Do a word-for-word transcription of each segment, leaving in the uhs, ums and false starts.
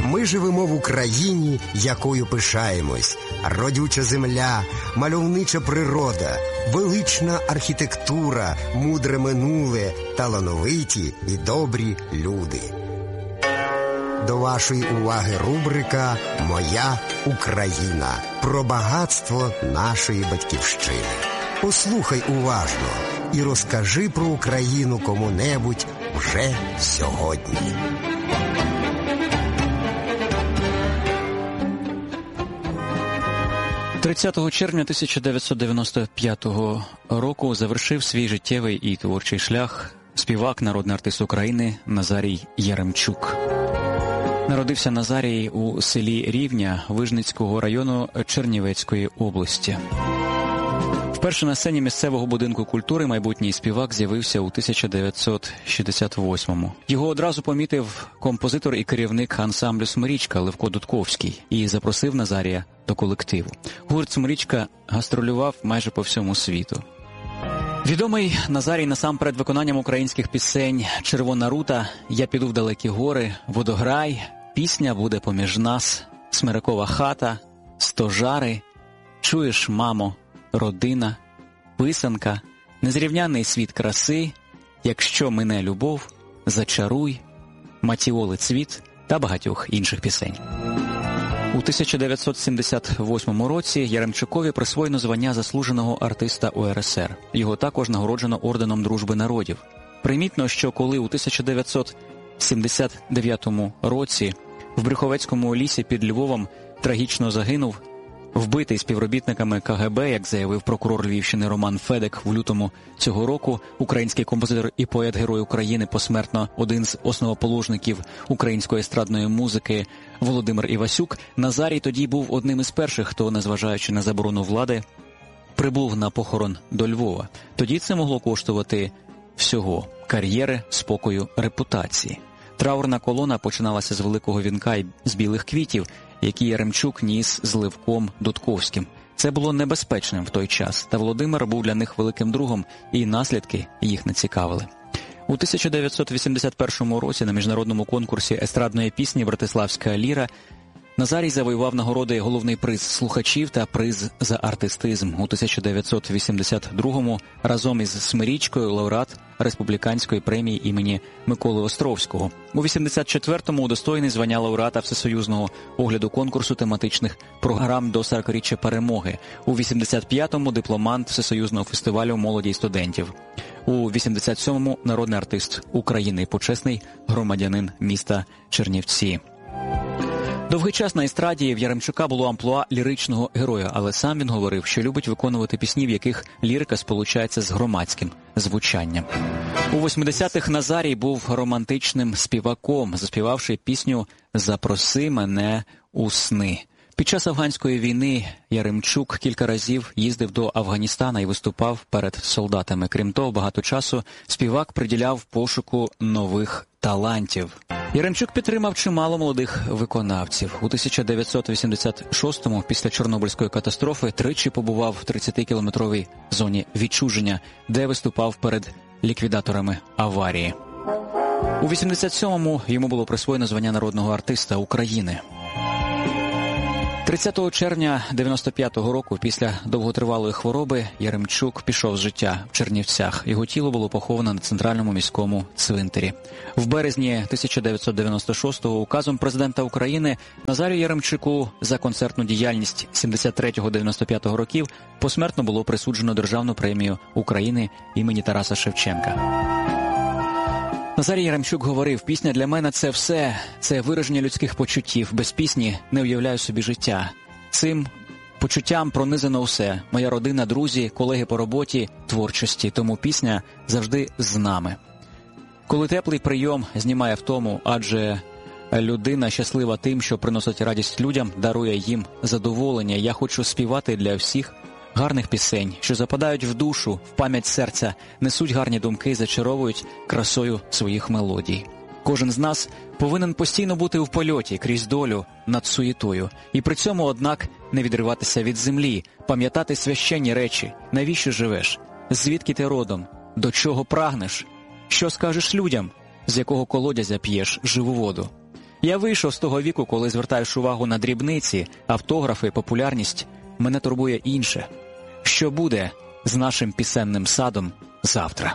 Ми живемо в Україні, якою пишаємось. Родюча земля, мальовнича природа, велична архітектура, мудре минуле, талановиті і добрі люди. До вашої уваги рубрика «Моя Україна» про багатство нашої батьківщини. Послухай уважно і розкажи про Україну кому-небудь вже сьогодні. тридцятого червня тисяча дев'ятсот дев'яносто п'ятого року завершив свій життєвий і творчий шлях співак, народний артист України Назарій Яремчук. Народився Назарій у селі Рівня Вижницького району Чернівецької області. Вперше на сцені місцевого будинку культури майбутній співак з'явився у тисяча дев'ятсот шістдесят восьмому. Його одразу помітив композитор і керівник ансамблю «Смирічка» Левко Дудковський і запросив Назарія до колективу. Гурт «Смирічка» гастролював майже по всьому світу. Відомий Назарій насамперед виконанням українських пісень «Червона рута», «Я піду в далекі гори», «Водограй», «Пісня буде поміж нас», «Смирякова хата», «Стожари», «Чуєш, мамо», «Родина», «Писанка», «Незрівняний світ краси», «Якщо мине любов», «Зачаруй», «Матіоли цвіт» та багатьох інших пісень. У тисяча дев'ятсот сімдесят восьмому році Яремчукові присвоєно звання заслуженого артиста У Ер Ес Ер. Його також нагороджено орденом Дружби народів. Примітно, що коли у тисяча дев'ятсот сімдесят дев'ятому році в Брюховецькому лісі під Львовом трагічно загинув вбитий співробітниками Ка Ге Бе, як заявив прокурор Львівщини Роман Федек в лютому цього року, український композитор і поет-герой України, посмертно один з основоположників української естрадної музики Володимир Івасюк, Назарій тоді був одним із перших, хто, незважаючи на заборону влади, прибув на похорон до Львова. Тоді це могло коштувати всього – кар'єри, спокою, репутації. Траурна колона починалася з великого вінка з білих квітів, які Яремчук ніс з Левком Дудковським. Це було небезпечним в той час, та Володимир був для них великим другом, і наслідки їх не цікавили. У тисяча дев'ятсот вісімдесят першому році на міжнародному конкурсі естрадної пісні «Братиславська ліра» Назарій завоював нагороди головний приз слухачів та приз за артистизм. У тисяча дев'ятсот вісімдесят другому разом із Смирічкою лауреат республіканської премії імені Миколи Островського. У вісімдесят четвертому удостоєний звання лауреата всесоюзного огляду конкурсу тематичних програм до сорокаріччя перемоги. У вісімдесят п'ятому дипломант всесоюзного фестивалю молоді й студентів. У вісімдесят сьомому народний артист України і почесний громадянин міста Чернівці. Довгий час на естраді в Яремчука було амплуа ліричного героя, але сам він говорив, що любить виконувати пісні, в яких лірика сполучається з громадським звучанням. У восьмидесятих Назарій був романтичним співаком, заспівавши пісню «Запроси мене у сни». Під час афганської війни Яремчук кілька разів їздив до Афганістана і виступав перед солдатами. Крім того, багато часу співак приділяв пошуку нових талантів. Яремчук підтримав чимало молодих виконавців. У тисяча дев'ятсот вісімдесят шостому, після Чорнобильської катастрофи, тричі побував в тридцятикілометровій зоні відчуження, де виступав перед ліквідаторами аварії. У вісімдесят сьомому йому було присвоєно звання народного артиста України. тридцятого червня дев'яносто п'ятого року, після довготривалої хвороби, Яремчук пішов з життя в Чернівцях. Його тіло було поховано на центральному міському цвинтарі. В березні тисяча дев'ятсот дев'яносто шостого указом президента України Назарію Яремчуку за концертну діяльність сімдесят третього - дев'яносто п'ятого років посмертно було присуджено Державну премію України імені Тараса Шевченка. Назарій Яремчук говорив: «Пісня для мене – це все, це вираження людських почуттів. Без пісні не уявляю собі життя. Цим почуттям пронизано все. Моя родина, друзі, колеги по роботі, творчості. Тому пісня завжди з нами. Коли теплий прийом знімає втому, адже людина щаслива тим, що приносить радість людям, дарує їм задоволення. Я хочу співати для всіх гарних пісень, що западають в душу, в пам'ять серця, несуть гарні думки, зачаровують красою своїх мелодій. Кожен з нас повинен постійно бути в польоті крізь долю над суєтою. І при цьому, однак, не відриватися від землі, пам'ятати священні речі. Навіщо живеш? Звідки ти родом? До чого прагнеш? Що скажеш людям? З якого колодязя п'єш живу воду? Я вийшов з того віку, коли звертаєш увагу на дрібниці, автографи, популярність. Мене турбує інше. Що буде з нашим пісенним садом завтра?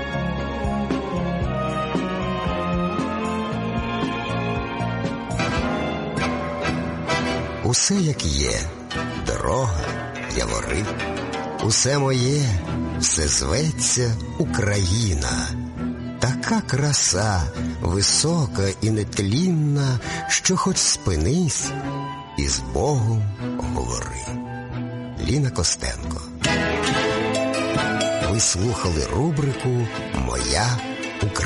Усе як є, дорога, явори, усе моє, все зветься Україна. Така краса, висока і нетлінна, що хоч спинись і з Богом говори. Ліна Костенко. Ви слухали рубрику «Моя Україна».